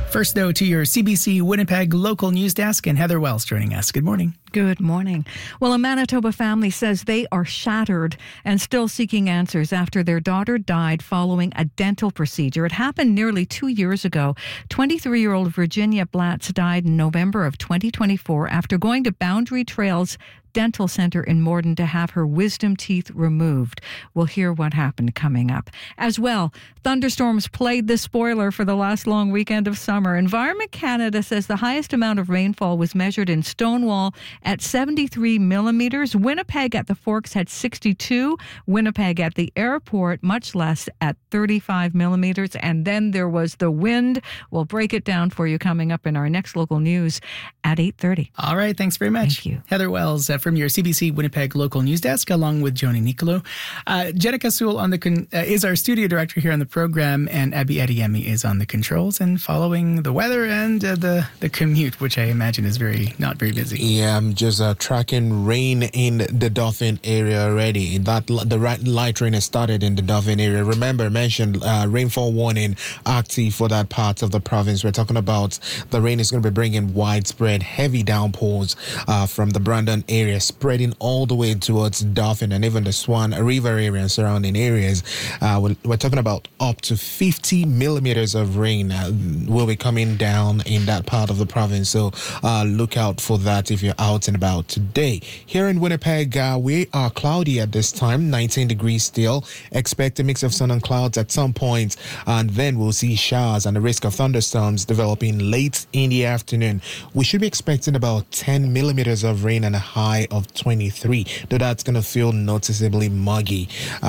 First, though, to your CBC Winnipeg local news desk, and Heather Wells joining us. Good morning. Good morning. Well, a Manitoba family says they are shattered and still seeking answers after their daughter died following a dental procedure. It happened nearly 2 years ago. 23-year-old Virginia Blatz died in November of 2024 after going to Boundary Trails Dental Center in Morden to have her wisdom teeth removed. We'll hear what happened coming up. As well, thunderstorms played the spoiler for the last long weekend of summer. Environment Canada says the highest amount of rainfall was measured in Stonewall at 73 millimeters. Winnipeg at the Forks had 62. Winnipeg at the airport, much less, at 35 millimeters. And then there was the wind. We'll break it down for you coming up in our next local news at 8:30. All right, thanks very much. Thank you. Heather Wells from your CBC Winnipeg local news desk, along with Joni Nicolo. Jenica Sewell is our studio director here on the program, and Abby Adeyemi is on the controls and following the weather and the commute, which I imagine is not very busy. Yeah, I'm just tracking rain in the Dauphin area already. The light rain has started in the Dauphin area. Remember, I mentioned rainfall warning active for that part of the province. We're talking about the rain is going to be bringing widespread heavy downpours from the Brandon area, spreading all the way towards Dauphin and even the Swan River area and surrounding areas. We're talking about up to 50 millimeters of rain will be coming down in that part of the province. So look out for that if you're out and about today. Here in Winnipeg, we are cloudy at this time, 19 degrees still. Expect a mix of sun and clouds at some point, and then we'll see showers and the risk of thunderstorms developing late in the afternoon. We should be expecting about 10 millimeters of rain and a high of 23, though that's going to feel noticeably muggy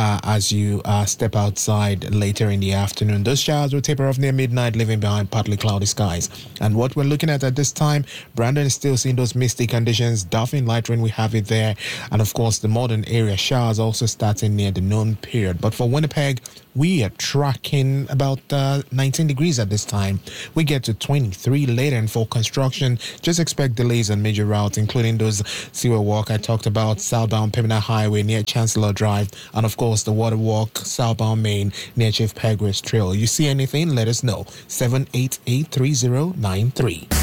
as you step outside later in the afternoon. Those showers will taper off near midnight, leaving behind partly cloudy skies. And what we're looking at this time, Brandon is still seeing those misty conditions. Dauphin light rain, we have it there. And of course, the Morden area showers also starting near the noon period. But for Winnipeg, we are tracking about 19 degrees at this time. We get to 23 later, and for construction, just expect delays on major routes, including those seaway walk I talked about, southbound Pembina Highway near Chancellor Drive, and of course the water walk southbound Main near Chief Pegues Trail. You see anything, let us know. 788-3093.